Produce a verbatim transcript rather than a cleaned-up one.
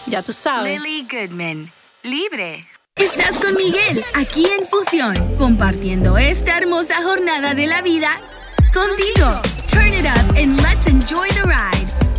Ya tú sabes. Lily Goodman, libre. Estás con Miguel, aquí en Fusión, compartiendo esta hermosa jornada de la vida contigo. Turn it up and let's enjoy the ride.